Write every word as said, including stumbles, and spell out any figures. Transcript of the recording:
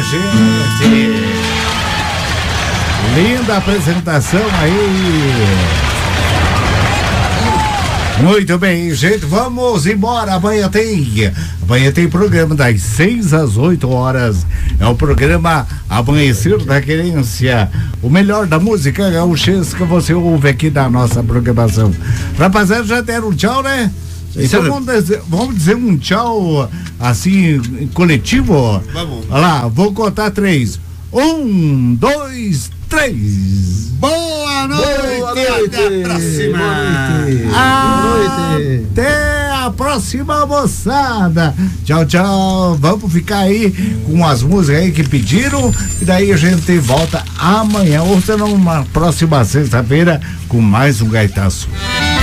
gente. Linda apresentação aí. Muito bem, gente, vamos embora. Amanhã tem, amanhã tem programa das seis às oito horas. É o programa Amanhecer da Querência, o melhor da música gaúchesca que você ouve aqui na nossa programação. Rapaziada, já deram um tchau, né? Então vamos dizer, vamos dizer um tchau assim, coletivo? Vamos. Olha lá, vou contar três. Um, dois, três. Boa noite, Boa noite. até a próxima. Boa noite. Boa noite. Até a próxima, moçada. Tchau, tchau. Vamos ficar aí com as músicas aí que pediram e daí a gente volta amanhã ou se não, uma próxima sexta-feira com mais um gaitaço.